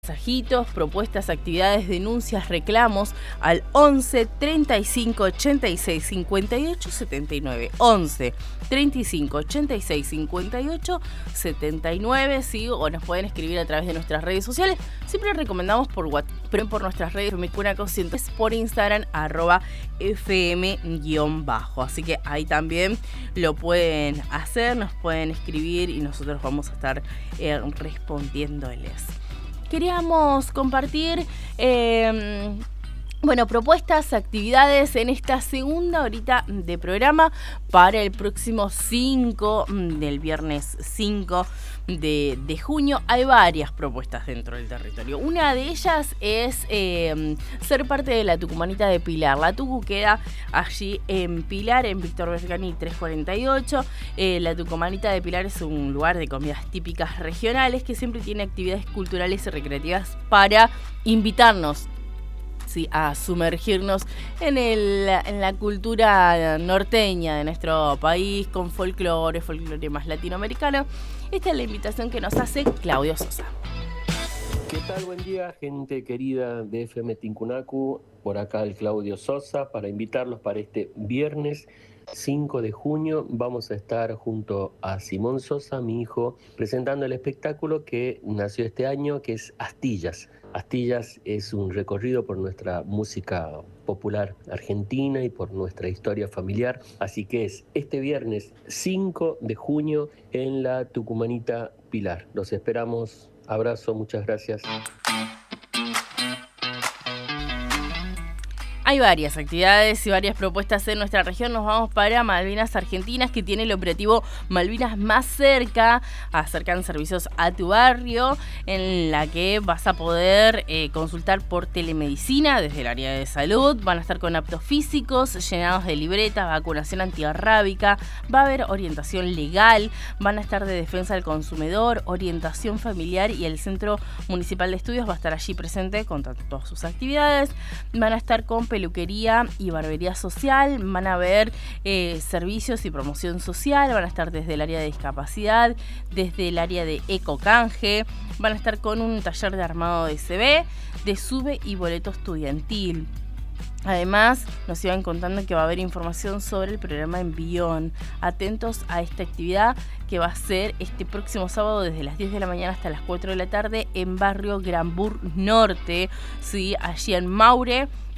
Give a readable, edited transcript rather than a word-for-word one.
mensajitos, propuestas, actividades, denuncias, reclamos al 11 35 86 58 79. 11 35 86 58 79, ¿sí? O nos pueden escribir a través de nuestras redes sociales. Siempre recomendamos por WhatsApp, pero por nuestras redes, por Instagram, @fm_bajo. Así que ahí también lo pueden hacer, nos pueden escribir y nosotros vamos a estar respondiéndoles. Queríamos compartir propuestas, actividades en esta segunda horita de programa para el próximo 5 del viernes 5 de junio. Hay varias propuestas dentro del territorio. Una de ellas es ser parte de la Tucumanita de Pilar. La Tucu queda allí en Pilar, en Víctor Bergani 348. La Tucumanita de Pilar es un lugar de comidas típicas regionales que siempre tiene actividades culturales y recreativas para invitarnos, sí, a sumergirnos en la cultura norteña de nuestro país, con folclore más latinoamericano. Esta es la invitación que nos hace Claudio Sosa. ¿Qué tal? Buen día, gente querida de FM Tincunacu. Por acá el Claudio Sosa para invitarlos para este viernes 5 de junio. Vamos a estar junto a Simón Sosa, mi hijo, presentando el espectáculo que nació este año, que es Astillas. Astillas es un recorrido por nuestra música popular argentina y por nuestra historia familiar. Así que es este viernes 5 de junio en la Tucumanita Pilar. Los esperamos. Abrazo, muchas gracias. Hay varias actividades y varias propuestas en nuestra región. Nos vamos para Malvinas Argentinas, que tiene el operativo Malvinas Más Cerca. Acercan servicios a tu barrio, en la que vas a poder consultar por telemedicina desde el área de salud. Van a estar con aptos físicos, llenados de libretas, vacunación antirrábica. Va a haber orientación legal. Van a estar de defensa del consumidor, orientación familiar, y el Centro Municipal de Estudios va a estar allí presente con todas sus actividades. Van a estar con peluquería y barbería social, van a ver servicios y promoción social, van a estar desde el área de discapacidad, desde el área de ecocanje, van a estar con un taller de armado de CV, de SUBE y boleto estudiantil. Además, nos iban contando que va a haber información sobre el programa Envión. Atentos a esta actividad que va a ser este próximo sábado desde las 10 de la mañana hasta las 4 de la tarde en barrio Granbur Norte, ¿sí? Allí en Maure.